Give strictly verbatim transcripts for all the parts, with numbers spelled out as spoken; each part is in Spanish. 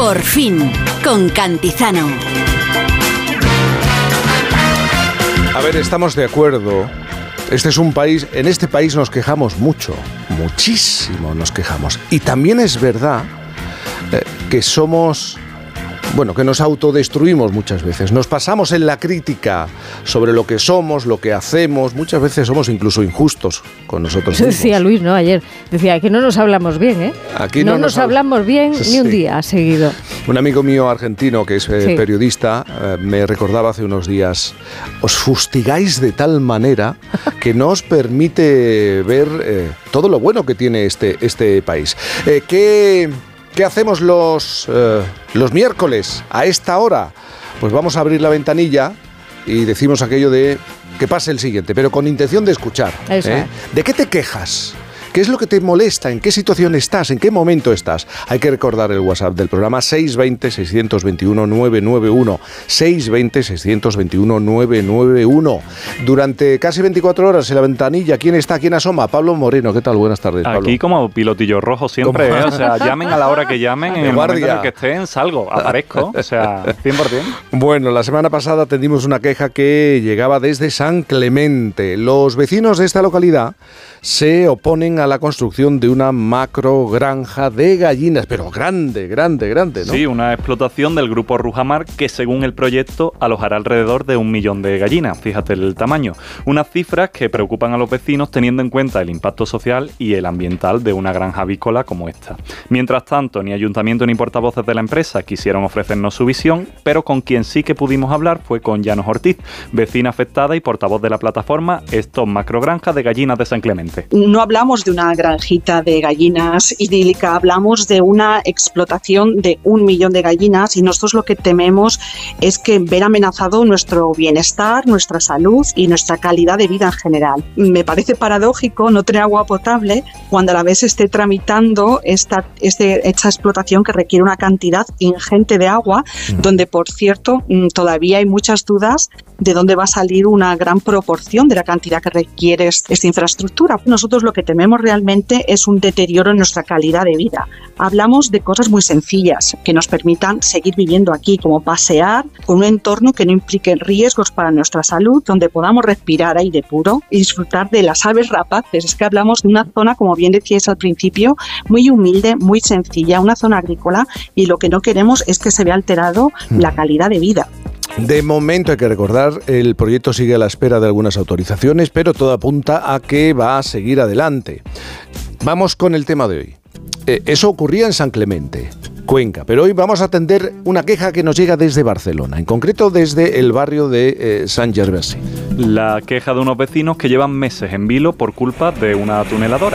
Por fin, con Cantizano. A ver, estamos de acuerdo. Este es un país, en este país nos quejamos mucho, muchísimo nos quejamos. Y también es verdad eh, que somos, bueno, que nos autodestruimos muchas veces. Nos pasamos en la crítica sobre lo que somos, lo que hacemos. Muchas veces somos incluso injustos con nosotros mismos. Decía Luis, ¿no? Ayer decía que no nos hablamos bien, ¿eh? Aquí no, no nos nos hablamos bien sí. ni un día seguido. Un amigo mío argentino que es eh, Sí. periodista eh, me recordaba hace unos días: os fustigáis de tal manera que no os permite ver eh, todo lo bueno que tiene este, este país. Eh, ¿qué, ¿Qué hacemos los, eh, los miércoles a esta hora? Pues vamos a abrir la ventanilla y decimos aquello de que pase el siguiente, pero con intención de escuchar. Eso ¿eh? es. ¿De qué te quejas? ¿Qué es lo que te molesta? ¿En qué situación estás? ¿En qué momento estás? Hay que recordar el WhatsApp del programa seis dos cero, seis dos uno, nueve nueve uno. seis dos cero, seis dos uno, nueve nueve uno. Durante casi veinticuatro horas en la ventanilla, ¿quién está? ¿Quién asoma? Pablo Moreno. ¿Qué tal? Buenas tardes, Pablo. Aquí como pilotillo rojo siempre, ¿eh? O sea, llamen a la hora que llamen, en De el guardia. momento en el que estén, salgo, aparezco, o sea, cien por ciento. Bueno, la semana pasada atendimos una queja que llegaba desde San Clemente. Los vecinos de esta localidad se oponen a la construcción de una macro granja de gallinas, pero grande, grande, grande, ¿no? Sí, una explotación del grupo Rujamar que, según el proyecto, alojará alrededor de un millón de gallinas. Fíjate el tamaño. Unas cifras que preocupan a los vecinos teniendo en cuenta el impacto social y el ambiental de una granja avícola como esta. Mientras tanto, ni ayuntamiento ni portavoces de la empresa quisieron ofrecernos su visión, pero con quien sí que pudimos hablar fue con Llanos Ortiz, vecina afectada y portavoz de la plataforma Stop Macrogranja de Gallinas de San Clemente. No hablamos de una granjita de gallinas idílica, hablamos de una explotación de un millón de gallinas y nosotros lo que tememos es que ver amenazado nuestro bienestar, nuestra salud y nuestra calidad de vida en general. Me parece paradójico no tener agua potable cuando a la vez se esté tramitando esta, este, esta explotación que requiere una cantidad ingente de agua, mm. donde, por cierto, todavía hay muchas dudas de dónde va a salir una gran proporción de la cantidad que requiere esta infraestructura. Nosotros lo que tememos realmente es un deterioro en nuestra calidad de vida. Hablamos de cosas muy sencillas que nos permitan seguir viviendo aquí, como pasear con un entorno que no implique riesgos para nuestra salud, donde podamos respirar aire puro y disfrutar de las aves rapaces. Es que hablamos de una zona, como bien decíais al principio, muy humilde, muy sencilla, una zona agrícola, y lo que no queremos es que se vea alterado la calidad de vida. De momento hay que recordar, el proyecto sigue a la espera de algunas autorizaciones, pero todo apunta a que va a seguir adelante. Vamos con el tema de hoy. Eh, eso ocurría en San Clemente, Cuenca, pero hoy vamos a atender una queja que nos llega desde Barcelona, en concreto desde el barrio de eh, Sant Gervasi. La queja de unos vecinos que llevan meses en vilo por culpa de una tuneladora.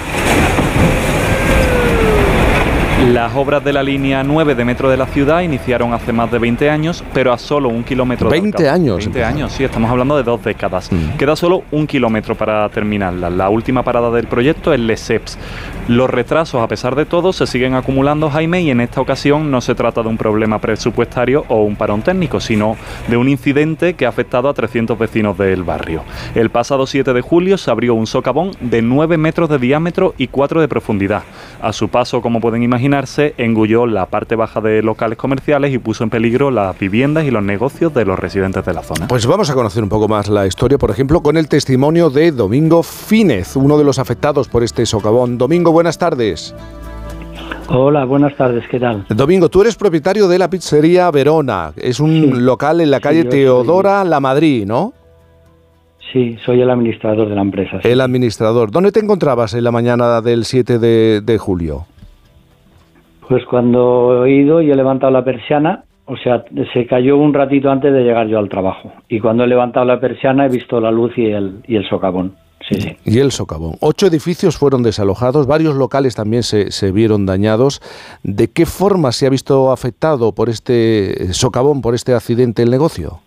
Las obras de la línea nueve de metro de la ciudad iniciaron hace más de veinte años, pero a solo un kilómetro de ¿veinte años? veinte años, sí, estamos hablando de dos décadas. Mm. Queda solo un kilómetro para terminarla. La última parada del proyecto es Lesseps. Los retrasos, a pesar de todo, se siguen acumulando, Jaime, y en esta ocasión no se trata de un problema presupuestario o un parón técnico, sino de un incidente que ha afectado a trescientos vecinos del barrio. El pasado siete de julio se abrió un socavón de nueve metros de diámetro y cuatro de profundidad. A su paso, como pueden imaginar, engulló la parte baja de locales comerciales y puso en peligro las viviendas y los negocios de los residentes de la zona. Pues vamos a conocer un poco más la historia, por ejemplo, con el testimonio de Domingo Fínez, uno de los afectados por este socavón. Domingo, buenas tardes. Hola, buenas tardes, ¿qué tal? Domingo, tú eres propietario de la pizzería Verona. Es un sí. local en la calle sí, Teodora soy... Lamadrid, ¿no? Sí, soy el administrador de la empresa. Sí. El administrador. ¿Dónde te encontrabas en la mañana del siete de julio? Pues cuando he ido y he levantado la persiana, o sea, se cayó un ratito antes de llegar yo al trabajo. Y cuando he levantado la persiana he visto la luz y el, y el socavón. Sí, sí. Y el socavón. Ocho edificios fueron desalojados, varios locales también se, se vieron dañados. ¿De qué forma se ha visto afectado por este socavón, por este accidente, el negocio?